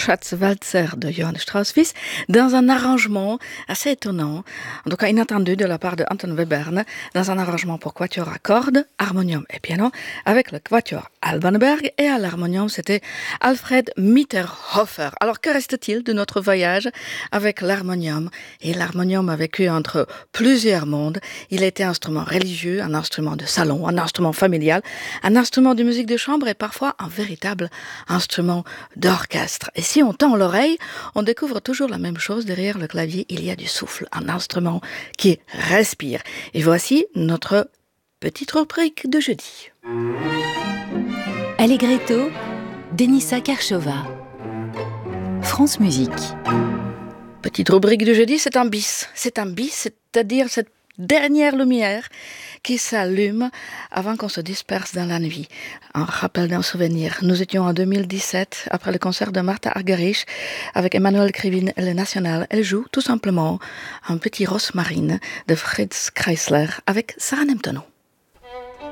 Schatzwalzer de Johann Strauss fils dans un arrangement assez étonnant, en tout cas inattendu de la part de Anton Webern, dans un arrangement pour quatuor à cordes, harmonium et piano, avec le quatuor Albanberg, et à l'harmonium c'était Alfred Mitterhofer. Alors que reste-t-il de notre voyage avec l'harmonium? Et l'harmonium a vécu entre plusieurs mondes. Il était instrument religieux, un instrument de salon, un instrument familial, un instrument de musique de chambre et parfois un véritable instrument d'orchestre. Et si on tend l'oreille, on découvre toujours la même chose. Derrière le clavier, il y a du souffle, un instrument qui respire. Et voici notre petite rubrique de jeudi. Allegretto, Denisa Karchova. France Musique. Petite rubrique de jeudi, c'est un bis. C'est un bis, c'est-à-dire cette dernière lumière qui s'allume avant qu'on se disperse dans la nuit. Un rappel d'un souvenir. Nous étions en 2017, après le concert de Martha Argerich, avec Emmanuel Krivine et le National. Elle joue tout simplement un petit Rosmarine de Fritz Kreisler avec Sarah Nemtono.